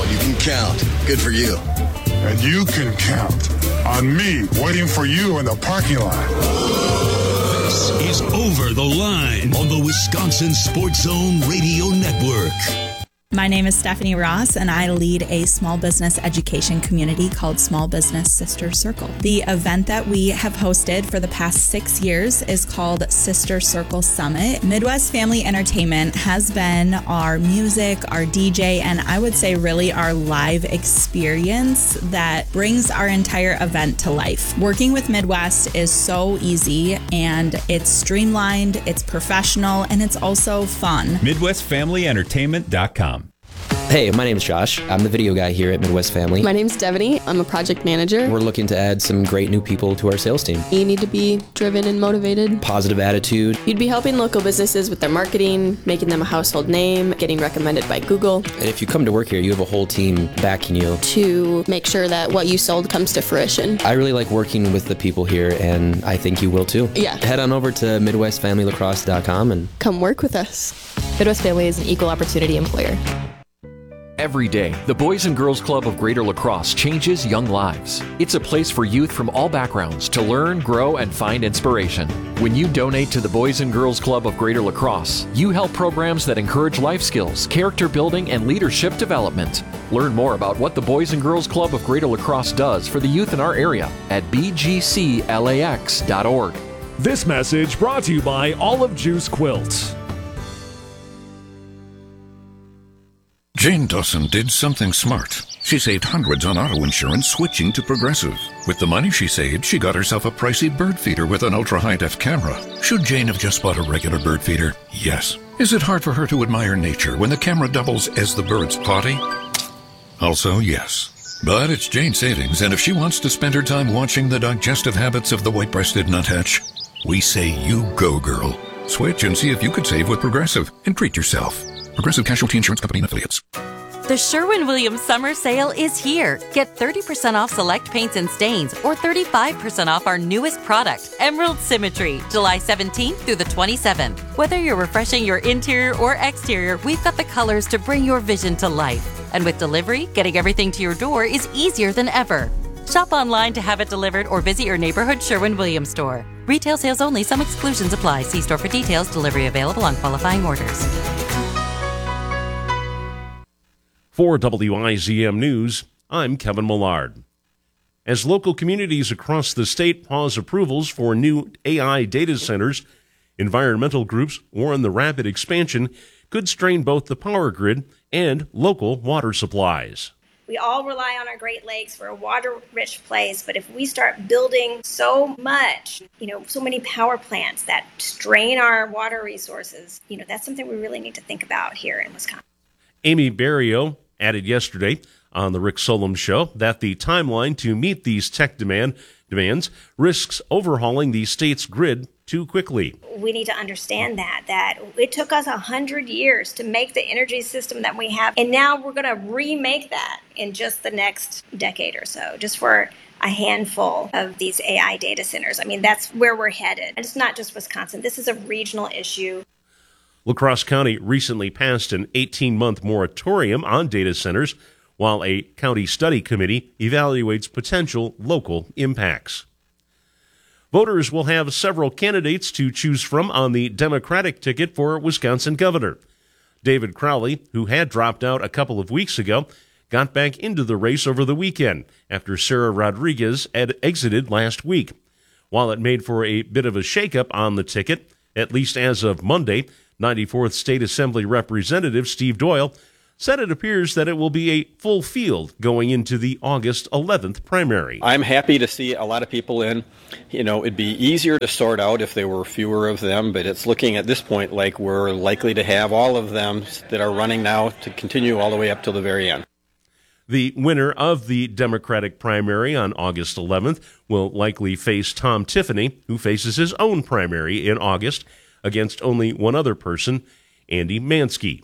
You can count. Good for you. And you can count on me waiting for you in the parking lot. This is Over the Line on the Wisconsin Sports Zone Radio Network. My name is Stephanie Ross, and I lead a small business education community called Small Business Sister Circle. The event that we have hosted for the past 6 years is called Sister Circle Summit. Midwest Family Entertainment has been our music, our DJ, and I would say really our live experience that brings our entire event to life. Working with Midwest is so easy, and it's streamlined, it's professional, and it's also fun. MidwestFamilyEntertainment.com. Hey, my name is Josh. I'm the video guy here at Midwest Family. My name's Devaney. I'm a project manager. We're looking to add some great new people to our sales team. You need to be driven and motivated. Positive attitude. You'd be helping local businesses with their marketing, making them a household name, getting recommended by Google. And if you come to work here, you have a whole team backing you to make sure that what you sold comes to fruition. I really like working with the people here, and I think you will too. Yeah. Head on over to MidwestFamilyLacrosse.com and come work with us. Midwest Family is an equal opportunity employer. Every day, the Boys and Girls Club of Greater La Crosse changes young lives. It's a place for youth from all backgrounds to learn, grow, and find inspiration. When you donate to the Boys and Girls Club of Greater La Crosse, you help programs that encourage life skills, character building, and leadership development. Learn more about what the Boys and Girls Club of Greater La Crosse does for the youth in our area at bgclax.org. This message brought to you by Olive Juice Quilts. Jane Dawson did something smart. She saved hundreds on auto insurance switching to Progressive. With the money she saved, she got herself a pricey bird feeder with an ultra-high-def camera. Should Jane have just bought a regular bird feeder? Yes. Is it hard for her to admire nature when the camera doubles as the bird's potty? Also, yes. But it's Jane's savings, and if she wants to spend her time watching the digestive habits of the white-breasted nuthatch, we say you go, girl. Switch and see if you could save with Progressive and treat yourself. Progressive Casualty Insurance Company and Affiliates. The Sherwin-Williams Summer Sale is here. Get 30% off select paints and stains or 35% off our newest product, Emerald Symmetry, July 17th through the 27th. Whether you're refreshing your interior or exterior, we've got the colors to bring your vision to life. And with delivery, getting everything to your door is easier than ever. Shop online to have it delivered or visit your neighborhood Sherwin-Williams store. Retail sales only. Some exclusions apply. See store for details. Delivery available on qualifying orders. For WIZM News, I'm Kevin Millard. As local communities across the state pause approvals for new AI data centers, environmental groups warn the rapid expansion could strain both the power grid and local water supplies. We all rely on our Great Lakes for a water-rich place, but if we start building so much, so many power plants that strain our water resources, that's something we really need to think about here in Wisconsin. Amy Barrio added yesterday on the Rick Solom Show that the timeline to meet these tech demands risks overhauling the state's grid too quickly. We need to understand that it took us 100 years to make the energy system that we have, and now we're going to remake that in just the next decade or so, just for a handful of these AI data centers. I mean, that's where we're headed. And it's not just Wisconsin. This is a regional issue. La Crosse County recently passed an 18-month moratorium on data centers while a county study committee evaluates potential local impacts. Voters will have several candidates to choose from on the Democratic ticket for Wisconsin governor. David Crowley, who had dropped out a couple of weeks ago, got back into the race over the weekend after Sarah Rodriguez had exited last week. While it made for a bit of a shakeup on the ticket, at least as of Monday, 94th State Assembly Representative Steve Doyle said it appears that it will be a full field going into the August 11th primary. I'm happy to see a lot of people in. It'd be easier to sort out if there were fewer of them, but it's looking at this point like we're likely to have all of them that are running now to continue all the way up till the very end. The winner of the Democratic primary on August 11th will likely face Tom Tiffany, who faces his own primary in August against only one other person, Andy Mansky.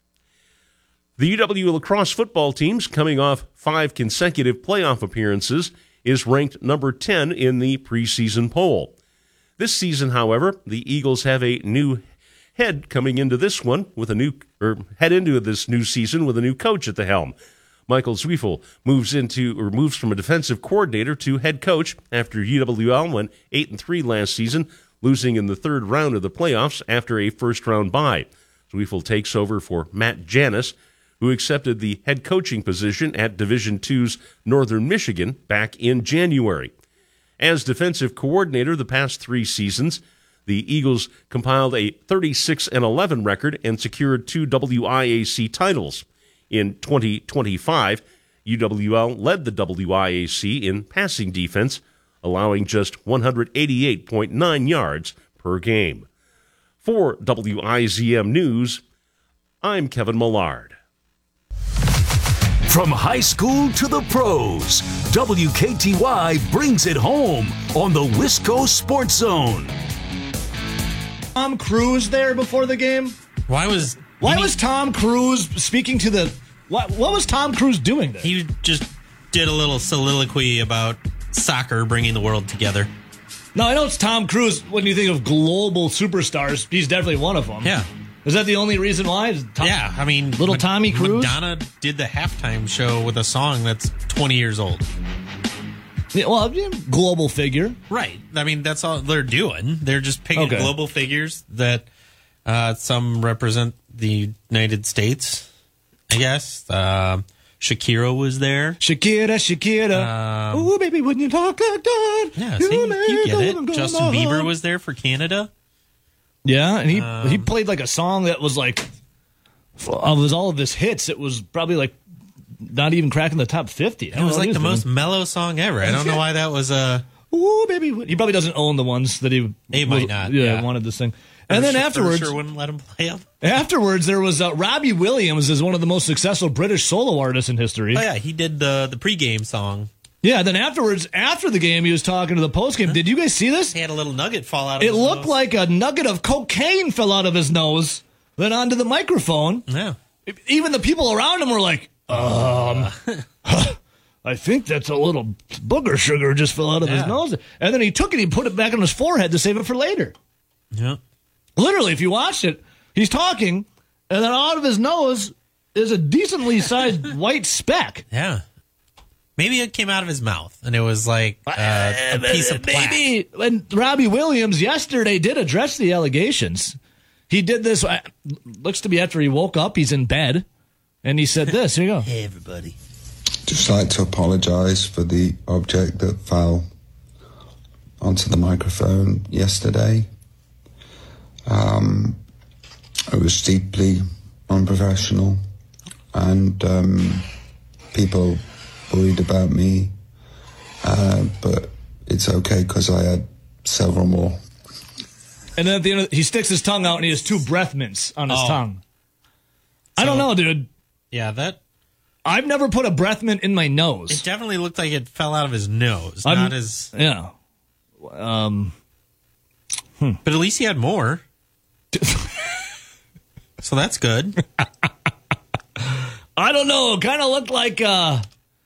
The UW La Crosse football team's coming off 5 consecutive playoff appearances is ranked number 10 in the preseason poll. This season, however, the Eagles have a new head coming into this one with head into this new season with a new coach at the helm. Michael Zwiefel moves from a defensive coordinator to head coach after UWL went 8-3 last season, losing in the third round of the playoffs after a first-round bye. Zwiefel takes over for Matt Janis, who accepted the head coaching position at Division II's Northern Michigan back in January. As defensive coordinator the past 3 seasons, the Eagles compiled a 36-11 record and secured 2 WIAC titles. In 2025, UWL led the WIAC in passing defense, allowing just 188.9 yards per game. For WIZM News, I'm Kevin Millard. From high school to the pros, WKTY brings it home on the Wisco Sports Zone. Tom Cruise there before the game? Why was Tom Cruise speaking to the... What was Tom Cruise doing there? He just did a little soliloquy about soccer bringing the world together. No, I know it's Tom Cruise. When you think of global superstars, he's definitely one of them. Yeah. Is that the only reason why? Yeah, I mean... Little Tommy Cruise? Madonna did the halftime show with a song that's 20 years old. Yeah, well, global figure. Right. I mean, that's all they're doing. They're just picking global figures that some represent the United States, I guess. Shakira was there. Shakira. Ooh, baby, when you talk like that. Yeah, see, you get it. Justin Bieber was there for Canada. Yeah, and he played like a song that was like, of all of his hits, it was probably like not even cracking the top 50. It was like the most mellow song ever. I don't know why that was a... Ooh, baby. He probably doesn't own the ones that he might not. Yeah, wanted to sing. And then afterwards... Sure wouldn't let him play them. Afterwards, there was Robbie Williams is one of the most successful British solo artists in history. Oh, yeah, he did the pregame song. Yeah, then afterwards, after the game, he was talking to the postgame. Huh? Did you guys see this? He had a little nugget fall out of his nose. It looked like a nugget of cocaine fell out of his nose, then onto the microphone. Yeah. Even the people around him were like, I think that's a little booger sugar just fell out of his nose. And then he took it, he put it back on his forehead to save it for later. Yeah. Literally, if you watch it, he's talking, and then out of his nose is a decently sized white speck. Yeah. Maybe it came out of his mouth, and it was like a piece of plaque. Maybe. And Robbie Williams yesterday did address the allegations. He did this, looks to be after he woke up, he's in bed, and he said this. Here you go. Hey, everybody. Just like to apologize for the object that fell onto the microphone yesterday. It was deeply unprofessional, and people worried about me, but it's okay because I had several more. And then at the end, he sticks his tongue out and he has 2 breath mints on his tongue. So, I don't know, dude. Yeah, I've never put a breath mint in my nose. It definitely looked like it fell out of his nose, not his... Yeah. But at least he had more. So that's good. I don't know. Kind of looked like a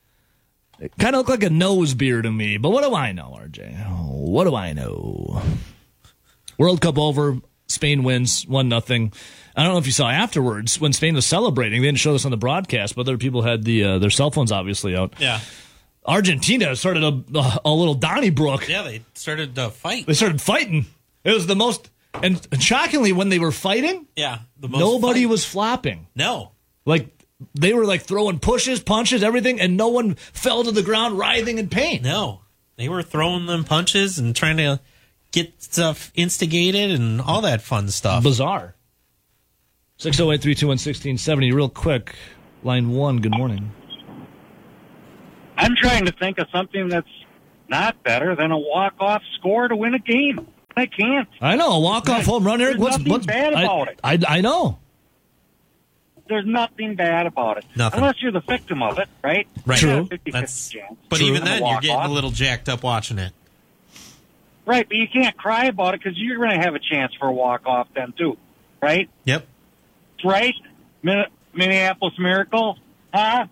nose beer to me. But what do I know, RJ? What do I know? World Cup over. Spain wins 1-0. I don't know if you saw afterwards when Spain was celebrating. They didn't show this on the broadcast, but other people had their cell phones obviously out. Yeah. Argentina started a little Donnybrook. Yeah, they started to fight. They started fighting. It was the most... And shockingly, when they were fighting, nobody was flopping. No. Like, they were like throwing pushes, punches, everything, and no one fell to the ground writhing in pain. No. They were throwing them punches and trying to get stuff instigated and all that fun stuff. Bizarre. 608-321-1670. Real quick. Line 1, good morning. I'm trying to think of something that's not better than a walk-off score to win a game. I can't. I know, a walk-off home run, Eric. What's bad about it? I know. There's nothing bad about it. Nothing. Unless you're the victim of it, right? Right. True. But even then, you're getting a little jacked up watching it. Right, but you can't cry about it because you're going to have a chance for a walk-off then, too. Right? Yep. Right? Minneapolis Miracle? Huh?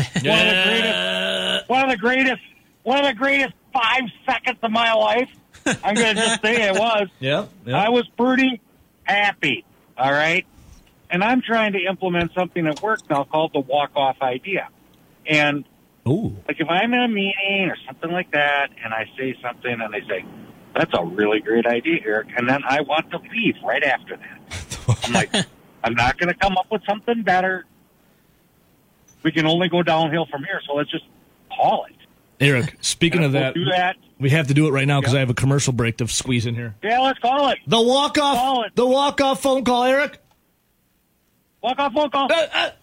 One of the greatest 5 seconds of my life. I'm going to just say it was. Yeah. I was pretty happy, all right? And I'm trying to implement something at work now called the walk-off idea. And Ooh. like if I'm in a meeting or something like that, and I say something, and they say, "That's a really great idea, Eric," and then I want to leave right after that. I'm like, I'm not going to come up with something better. We can only go downhill from here, so let's just call it. Eric, speaking of that, do that. We have to do it right now because I have a commercial break to squeeze in here. Yeah, let's call it. The walk-off phone call, Eric. Walk-off phone call.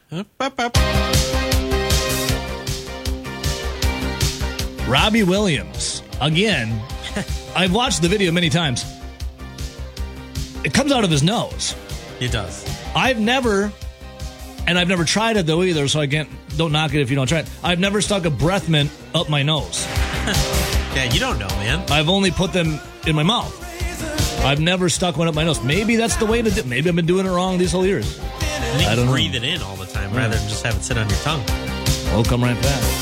Robbie Williams. Again, I've watched the video many times. It comes out of his nose. It does. I've never tried it though either, so don't knock it if you don't try it. I've never stuck a breath mint up my nose. Yeah, you don't know, man. I've only put them in my mouth. I've never stuck one up my nose. Maybe that's the way to do it. Maybe I've been doing it wrong these whole years. I think breathe it in all the time rather than just have it sit on your tongue. We'll come right back.